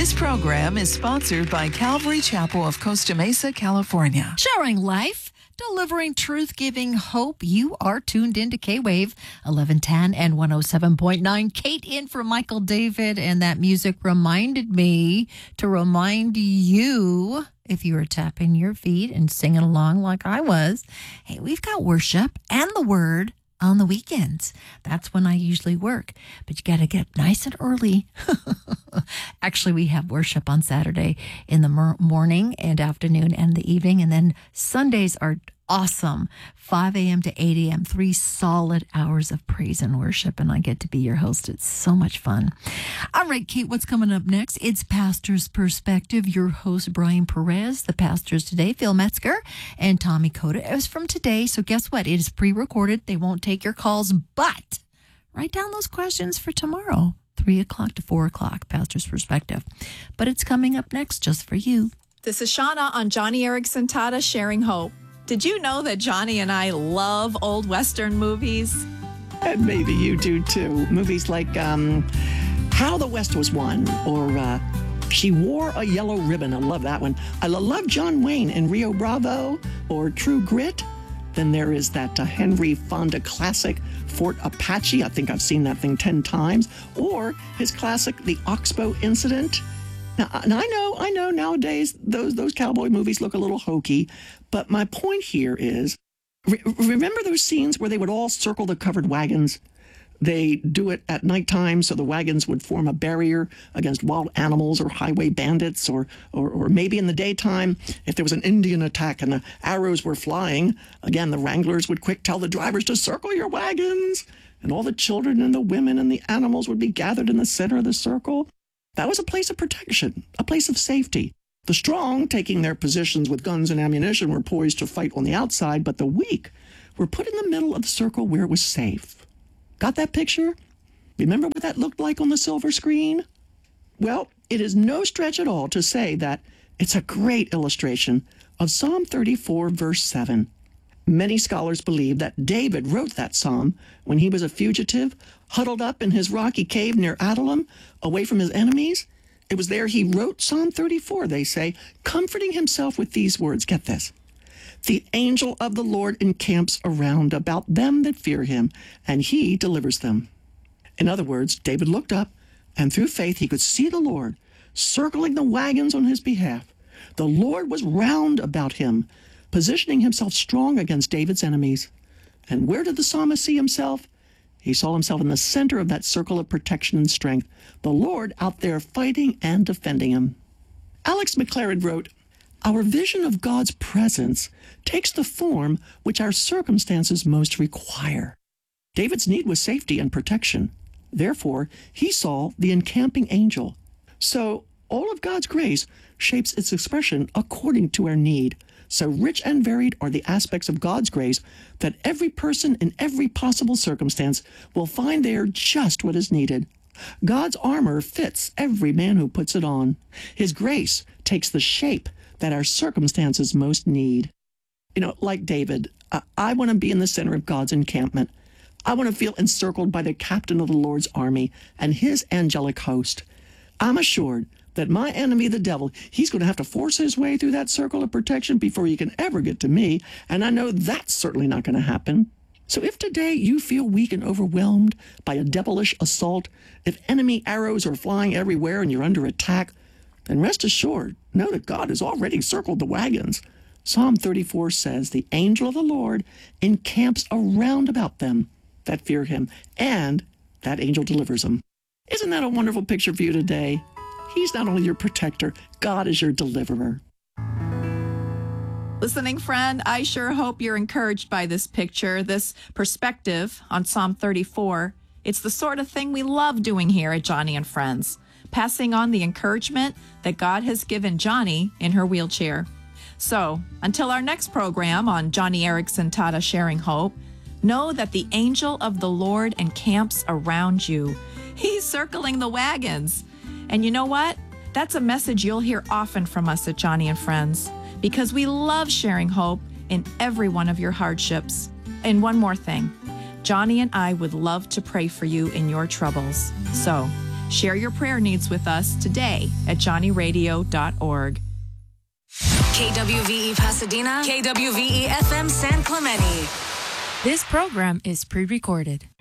This program is sponsored by Calvary Chapel of Costa Mesa, California. Sharing life, delivering truth, giving hope. You are tuned into K-Wave 1110 and 107.9. Kate in for Michael David, and that music reminded me to remind you, if you were tapping your feet and singing along like I was, hey, we've got worship and the word on the weekends. That's when I usually work, but you got to get nice and early. Actually, we have worship on Saturday in the morning and afternoon and the evening, and then Sundays are awesome. 5 a.m. to 8 a.m., 3 solid hours of praise and worship, and I get to be your host. It's so much fun. All right, Kate, what's coming up next? It's Pastor's Perspective. Your host, Brian Perez. The pastors today, Phil Metzger and Tommy Coda. It was from today, so guess what? It is pre-recorded. They won't take your calls, but write down those questions for tomorrow, 3 o'clock to 4 o'clock, Pastor's Perspective. But it's coming up next just for you. This is Shauna on Johnny Erickson Tata Sharing Hope. Did you know that Johnny and I love old Western movies? And maybe you do too. Movies like How the West Was Won, or She Wore a Yellow Ribbon. I love that one. I love John Wayne in Rio Bravo, or True Grit. Then there is that Henry Fonda classic, Fort Apache. I think I've seen that thing 10 times. Or his classic, The Oxbow Incident. Now I know nowadays those cowboy movies look a little hokey, but my point here is, remember those scenes where they would all circle the covered wagons? They do it at nighttime so the wagons would form a barrier against wild animals or highway bandits, or maybe in the daytime, if there was an Indian attack and the arrows were flying, again, the wranglers would quick tell the drivers to circle your wagons, and all the children and the women and the animals would be gathered in the center of the circle. That was a place of protection, a place of safety. The strong, taking their positions with guns and ammunition, were poised to fight on the outside, but the weak were put in the middle of the circle where it was safe. Got that picture? Remember what that looked like on the silver screen? Well, it is no stretch at all to say that it's a great illustration of Psalm 34, verse 7. Many scholars believe that David wrote that psalm when he was a fugitive, huddled up in his rocky cave near Adullam, away from his enemies. It was there he wrote Psalm 34, they say, comforting himself with these words. Get this. The angel of the Lord encamps around about them that fear him, and he delivers them. In other words, David looked up, and through faith he could see the Lord circling the wagons on his behalf. The Lord was round about him, positioning himself strong against David's enemies. And where did the psalmist see himself? He saw himself in the center of that circle of protection and strength, the Lord out there fighting and defending him. Alex McLaren wrote, our vision of God's presence takes the form which our circumstances most require. David's need was safety and protection. Therefore, he saw the encamping angel. So all of God's grace shapes its expression according to our need. So rich and varied are the aspects of God's grace that every person in every possible circumstance will find there just what is needed. God's armor fits every man who puts it on. His grace takes the shape that our circumstances most need. You know, like David, I want to be in the center of God's encampment. I want to feel encircled by the captain of the Lord's army and his angelic host. I'm assured that my enemy, the devil, he's going to have to force his way through that circle of protection before he can ever get to me, and I know that's certainly not going to happen. So if today you feel weak and overwhelmed by a devilish assault, if enemy arrows are flying everywhere and you're under attack, then rest assured, know that God has already circled the wagons. Psalm 34 says, the angel of the Lord encamps around about them that fear him, and that angel delivers them. Isn't that a wonderful picture for you today? He's not only your protector, God is your deliverer. Listening friend, I sure hope you're encouraged by this picture, this perspective on Psalm 34. It's the sort of thing we love doing here at Johnny and Friends, passing on the encouragement that God has given Johnny in her wheelchair. So, until our next program on Johnny Erickson Tata Sharing Hope, know that the angel of the Lord encamps around you. He's circling the wagons. And you know what? That's a message you'll hear often from us at Johnny and Friends, because we love sharing hope in every one of your hardships. And one more thing, Johnny and I would love to pray for you in your troubles. So Share your prayer needs with us today at johnnyradio.org. KWVE Pasadena, KWVE FM San Clemente. This program is pre-recorded.